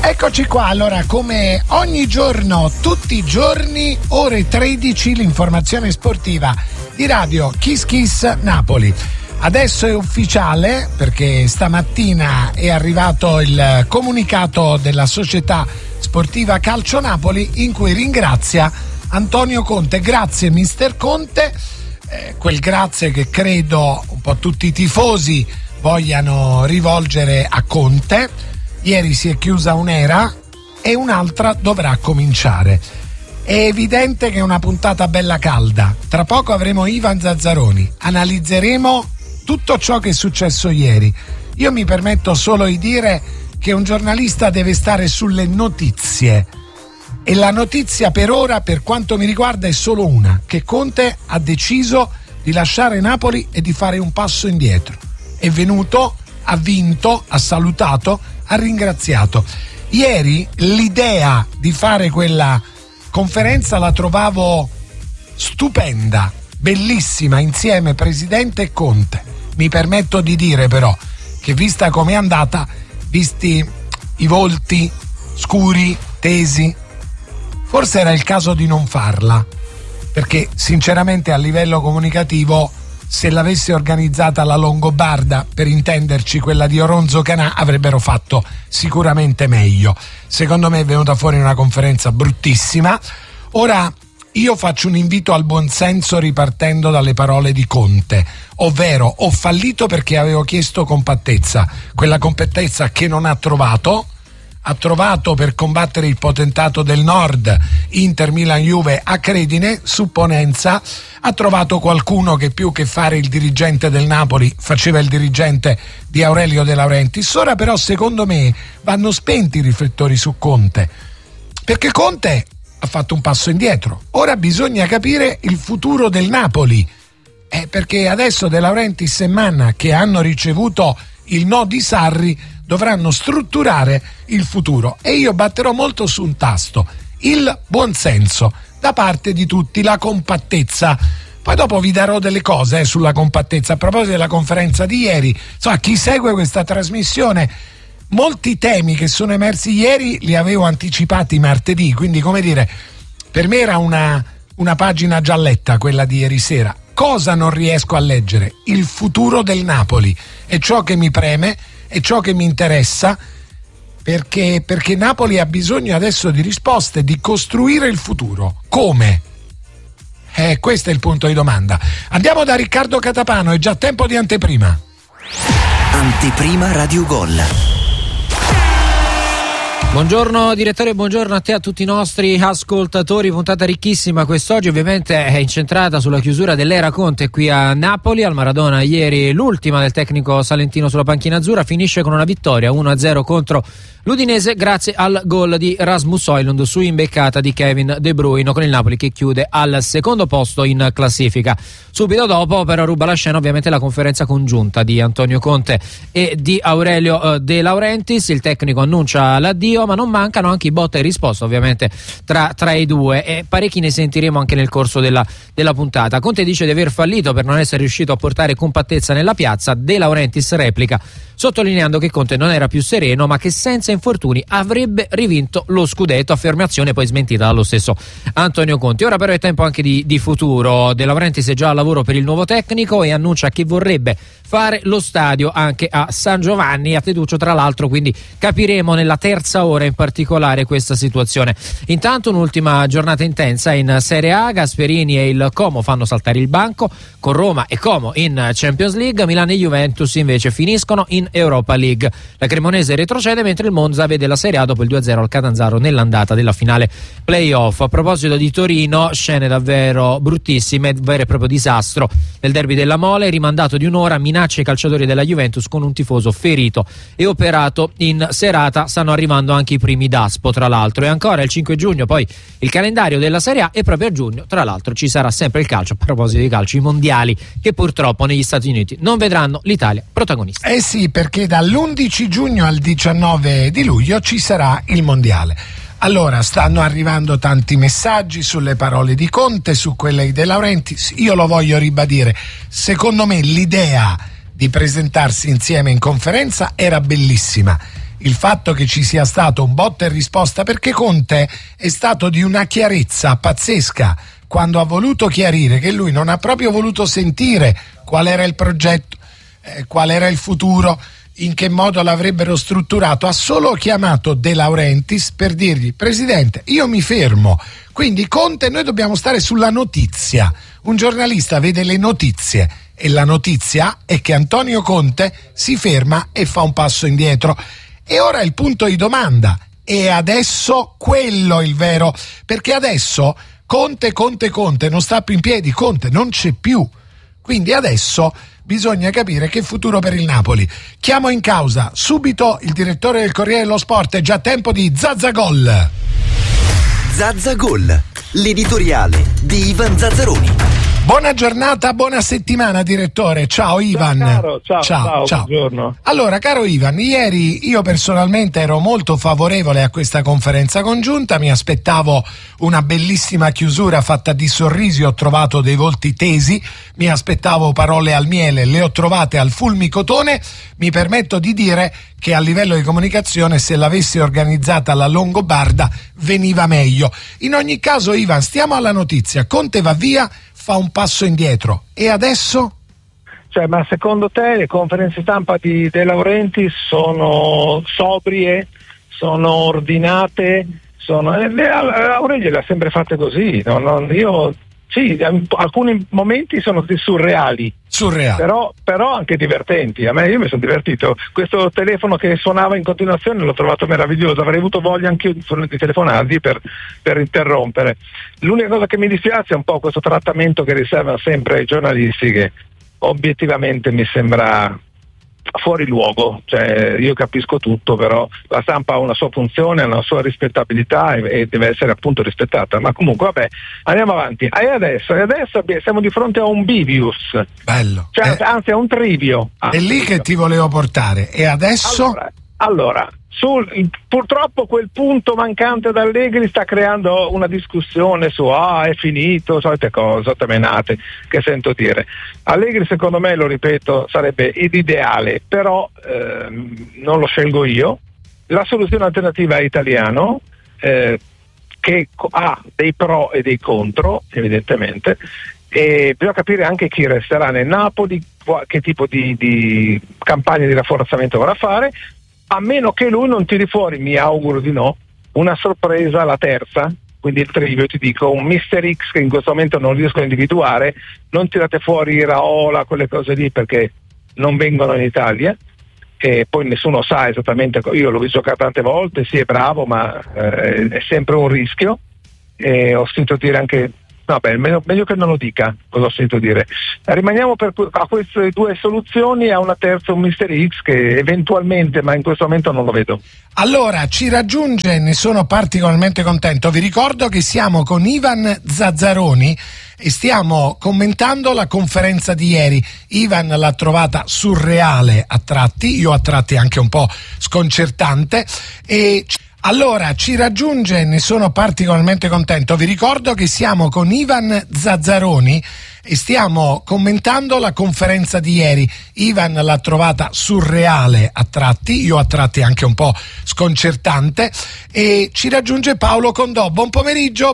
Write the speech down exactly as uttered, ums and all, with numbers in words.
Eccoci qua, allora come ogni giorno, tutti i giorni, ore tredici, l'informazione sportiva di Radio Kiss Kiss Napoli. Adesso è ufficiale perché stamattina è arrivato il comunicato della società sportiva Calcio Napoli in cui ringrazia Antonio Conte. Grazie mister Conte, eh, quel grazie che credo un po' tutti i tifosi vogliano rivolgere a Conte. Ieri si è chiusa un'era e un'altra dovrà cominciare. È evidente che è una puntata bella calda. Tra poco avremo Ivan Zazzaroni. Analizzeremo tutto ciò che è successo ieri. Io mi permetto solo di dire che un giornalista deve stare sulle notizie. E la notizia per ora, per quanto mi riguarda, è solo una: che Conte ha deciso di lasciare Napoli e di fare un passo indietro. È venuto, ha vinto, ha salutato, ha ringraziato. Ieri l'idea di fare quella conferenza la trovavo stupenda, bellissima, insieme Presidente e Conte. Mi permetto di dire però che, vista come è andata, visti i volti scuri, tesi, forse era il caso di non farla, perché sinceramente a livello comunicativo, se l'avesse organizzata la Longobarda, per intenderci quella di Oronzo Canà, avrebbero fatto sicuramente meglio. Secondo me è venuta fuori una conferenza bruttissima. Ora io faccio un invito al buonsenso ripartendo dalle parole di Conte, ovvero ho fallito perché avevo chiesto compattezza, quella compattezza che non ha trovato. Ha trovato per combattere il potentato del Nord, Inter, Milan, Juve, Accredine, supponenza. Ha trovato qualcuno che, più che fare il dirigente del Napoli, faceva il dirigente di Aurelio De Laurentiis. Ora però secondo me vanno spenti i riflettori su Conte, perché Conte ha fatto un passo indietro. Ora bisogna capire il futuro del Napoli, eh, perché adesso De Laurentiis e Manna, che hanno ricevuto il no di Sarri, dovranno strutturare il futuro, e io batterò molto su un tasto: il buonsenso da parte di tutti, la compattezza. Poi dopo vi darò delle cose eh, sulla compattezza. A proposito della conferenza di ieri, insomma, chi segue questa trasmissione, molti temi che sono emersi ieri li avevo anticipati martedì, quindi, come dire, per me era una, una pagina gialletta quella di ieri sera. Cosa non riesco a leggere? Il futuro del Napoli è ciò che mi preme, è ciò che mi interessa, perché, perché Napoli ha bisogno adesso di risposte, di costruire il futuro. Come? Eh, questo è il punto di domanda. Andiamo da Riccardo Catapano, è già tempo di anteprima. Anteprima Radio Gol. Buongiorno direttore, buongiorno a te, a tutti i nostri ascoltatori. Puntata ricchissima quest'oggi, ovviamente è incentrata sulla chiusura dell'era Conte qui a Napoli. Al Maradona ieri l'ultima del tecnico salentino sulla panchina azzurra, finisce con una vittoria uno a zero contro l'Udinese grazie al gol di Rasmus Højlund su imbeccata di Kevin De Bruyne, con il Napoli che chiude al secondo posto in classifica. Subito dopo però ruba la scena ovviamente la conferenza congiunta di Antonio Conte e di Aurelio De Laurentiis. Il tecnico annuncia l'addio, ma non mancano anche i botta e risposta ovviamente tra, tra i due, e parecchi ne sentiremo anche nel corso della, della puntata. Conte dice di aver fallito per non essere riuscito a portare compattezza nella piazza. De Laurentiis replica sottolineando che Conte non era più sereno, ma che senza infortuni avrebbe rivinto lo scudetto, affermazione poi smentita dallo stesso Antonio Conte. Ora però è tempo anche di, di futuro. De Laurentiis è già al lavoro per il nuovo tecnico e annuncia che vorrebbe fare lo stadio anche a San Giovanni, a Teduccio tra l'altro, quindi capiremo nella terza ora in particolare questa situazione. Intanto un'ultima giornata intensa in Serie A, Gasperini e il Como fanno saltare il banco, con Roma e Como in Champions League, Milan e Juventus invece finiscono in Europa League. La Cremonese retrocede mentre il Monza vede la Serie A dopo il due a zero al Catanzaro nell'andata della finale playoff. A proposito di Torino, scene davvero bruttissime, vero e proprio disastro nel derby della Mole, rimandato di un'ora, minacce ai calciatori della Juventus con un tifoso ferito e operato in serata. Stanno arrivando anche i primi Daspo tra l'altro, e ancora il cinque giugno poi il calendario della Serie A, e proprio a giugno tra l'altro ci sarà sempre il calcio. A proposito di calcio, i mondiali che purtroppo negli Stati Uniti non vedranno l'Italia protagonista. Eh sì, perché dall'undici giugno al diciannove di luglio ci sarà il mondiale. Allora, stanno arrivando tanti messaggi sulle parole di Conte, su quelle di De Laurentiis. Io lo voglio ribadire, secondo me l'idea di presentarsi insieme in conferenza era bellissima, il fatto che ci sia stato un botta e risposta, perché Conte è stato di una chiarezza pazzesca quando ha voluto chiarire che lui non ha proprio voluto sentire qual era il progetto, eh, qual era il futuro, in che modo l'avrebbero strutturato. Ha solo chiamato De Laurentiis per dirgli: Presidente, io mi fermo. Quindi Conte, noi dobbiamo stare sulla notizia. Un giornalista vede le notizie e la notizia è che Antonio Conte si ferma e fa un passo indietro. E ora il punto di domanda: e adesso quello il vero? Perché adesso Conte, Conte, Conte non sta più in piedi, Conte non c'è più. Quindi adesso bisogna capire che futuro per il Napoli. Chiamo in causa subito il direttore del Corriere dello Sport, è già tempo di Zazzagol. Zazzagol, l'editoriale di Ivan Zazzaroni. Buona giornata, buona settimana direttore, ciao Ivan. Ciao, caro. Ciao, ciao, ciao, ciao. Buongiorno. Allora caro Ivan, ieri io personalmente ero molto favorevole a questa conferenza congiunta, mi aspettavo una bellissima chiusura fatta di sorrisi, ho trovato dei volti tesi, mi aspettavo parole al miele, le ho trovate al fulmicotone. Mi permetto di dire che a livello di comunicazione, se l'avessi organizzata la Longobarda, veniva meglio. In ogni caso Ivan, stiamo alla notizia, Conte va via, fa un passo indietro, e adesso? Cioè, ma secondo te le conferenze stampa di De Laurentiis sono sobrie, sono ordinate, sono... Eh, Aurelio le ha sempre fatte così, no? No, io sì, alcuni momenti sono stati surreali, surreali. Però, però anche divertenti. A me, io mi sono divertito. Questo telefono che suonava in continuazione l'ho trovato meraviglioso, avrei avuto voglia anche io di telefonargli per, per interrompere. L'unica cosa che mi dispiace è un po' questo trattamento che riservano sempre ai giornalisti, che obiettivamente mi sembra fuori luogo. Cioè, io capisco tutto, però la stampa ha una sua funzione, ha una sua rispettabilità e, e deve essere appunto rispettata. Ma comunque vabbè, andiamo avanti. E adesso, e adesso siamo di fronte a un bivius. Bello. Cioè, eh, anzi a un trivio. È lì che ti volevo portare. E adesso? Allora, allora sul, purtroppo quel punto mancante da Allegri sta creando una discussione su ah è finito, solite cose, solite menate che sento dire. Allegri secondo me, lo ripeto, sarebbe l'ideale, però ehm, non lo scelgo io. La soluzione alternativa è Italiano, eh, che ha dei pro e dei contro evidentemente, e bisogna capire anche chi resterà nel Napoli, che tipo di, di campagna di rafforzamento vorrà fare, a meno che lui non tiri fuori, mi auguro di no, una sorpresa, la terza, quindi il trivio, ti dico, un mister X che in questo momento non riesco a individuare. Non tirate fuori Raola, quelle cose lì, perché non vengono in Italia, e poi nessuno sa esattamente, io l'ho visto giocare tante volte, sì è bravo, ma eh, è sempre un rischio, e ho sentito dire anche, no beh, meglio, meglio che non lo dica cosa ho sentito dire. Rimaniamo per, a queste due soluzioni, a una terza un mister X che eventualmente, ma in questo momento non lo vedo. Allora, ci raggiunge, ne sono particolarmente contento, vi ricordo che siamo con Ivan Zazzaroni e stiamo commentando la conferenza di ieri. Ivan l'ha trovata surreale a tratti, io a tratti anche un po' sconcertante, e allora ci raggiunge, ne sono particolarmente contento, vi ricordo che siamo con Ivan Zazzaroni e stiamo commentando la conferenza di ieri. Ivan l'ha trovata surreale a tratti, io a tratti anche un po' sconcertante, e ci raggiunge Paolo Condò. Buon pomeriggio.